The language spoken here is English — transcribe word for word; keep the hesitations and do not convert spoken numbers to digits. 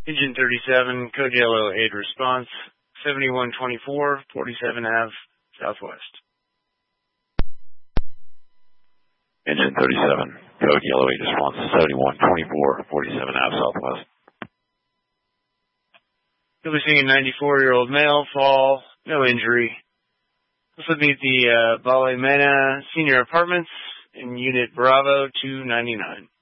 Engine thirty-seven, code yellow, aid response, seventy-one twenty-four, forty-seven Ave, Southwest. Engine thirty-seven, code yellow, aid response, seventy-one twenty-four, forty-seven Ave, Southwest. You'll be seeing a ninety-four-year-old male, fall, no injury. This would be at the uh, Bale Mena Senior Apartments in Unit Bravo two ninety-nine.